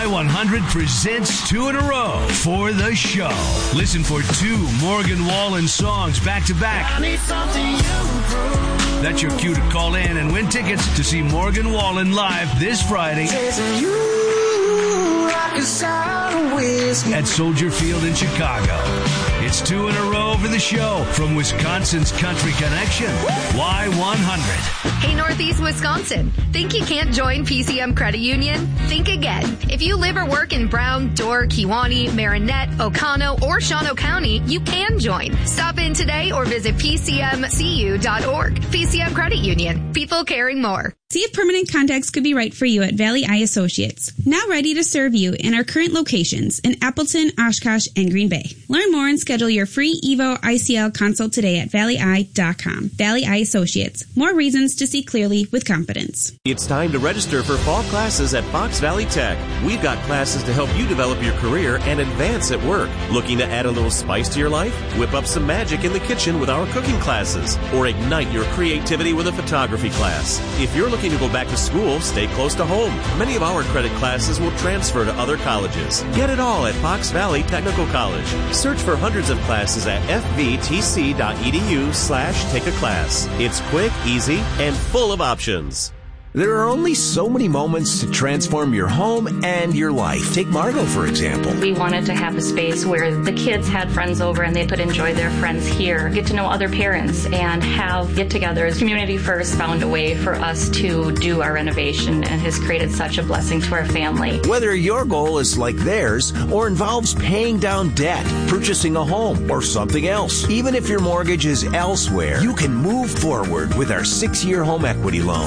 Y100 presents 2 in a row for the show. Listen for 2 Morgan Wallen songs back to back. I need something you prove. That's your cue to call in and win tickets to see Morgan Wallen live this Friday at Soldier Field in Chicago. It's 2 in a row for the show from Wisconsin's Country Connection, Y100. Hey, Northeast Wisconsin. Think you can't join PCM Credit Union? Think again. If you live or work in Brown, Dorr, Kewanee, Marinette, Oconto, or Shawano County, you can join. Stop in today or visit PCMCU.org. PCM Credit Union. People caring more. See if permanent contacts could be right for you at Valley Eye Associates. Now ready to serve you in our current locations in Appleton, Oshkosh, and Green Bay. Learn more and schedule your free Evo ICL consult today at valleyeye.com. Valley Eye Associates. More reasons to see clearly with confidence. It's time to register for fall classes at Fox Valley Tech. We've got classes to help you develop your career and advance at work. Looking to add a little spice to your life? Whip up some magic in the kitchen with our cooking classes, or ignite your creativity with a photography class. If you're looking to go back to school, stay close to home. Many of our credit classes will transfer to other colleges. Get it all at Fox Valley Technical College. Search for hundreds of classes at fvtc.edu/take-a-class. It's quick, easy, and full of options. There are only so many moments to transform your home and your life. Take Margot, for example. We wanted to have a space where the kids had friends over and they could enjoy their friends here, get to know other parents, and have get-togethers. Community First found a way for us to do our renovation and has created such a blessing to our family. Whether your goal is like theirs or involves paying down debt, purchasing a home, or something else, even if your mortgage is elsewhere, you can move forward with our 6-year home equity loan.